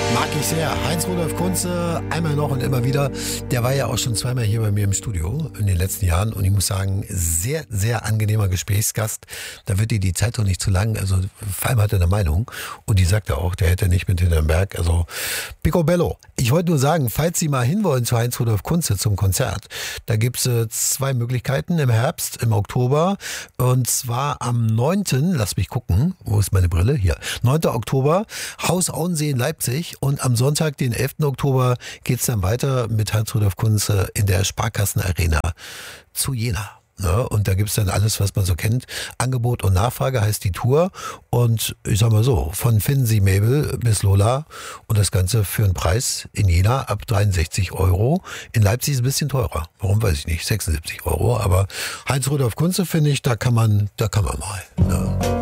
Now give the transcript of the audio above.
Mag ich sehr. Heinz-Rudolf Kunze, einmal noch und immer wieder. Der war ja auch schon zweimal hier bei mir im Studio in den letzten Jahren. Und ich muss sagen, sehr, sehr angenehmer Gesprächsgast. Da wird dir die Zeit doch nicht zu lang. Also Falm hatte eine Meinung. Und die sagte auch, der hätte nicht mit hinterm Berg. Also picobello. Ich wollte nur sagen, falls Sie mal hinwollen zu Heinz-Rudolf Kunze zum Konzert, da gibt's zwei Möglichkeiten im Herbst, im Oktober. Und zwar am 9., lass mich gucken, wo ist meine Brille? Hier. 9. Oktober, Haus Auensee in Leipzig. Und am Sonntag, den 11. Oktober, geht's dann weiter mit Heinz-Rudolf Kunze in der Sparkassenarena zu Jena. Ja, und da gibt's dann alles, was man so kennt. Angebot und Nachfrage heißt die Tour. Und ich sag mal so, von Finden Sie Mabel bis Lola und das Ganze für einen Preis in Jena ab 63 Euro. In Leipzig ist es ein bisschen teurer. Warum, weiß ich nicht. 76 Euro. Aber Heinz-Rudolf Kunze, finde ich, da kann man mal. Ja.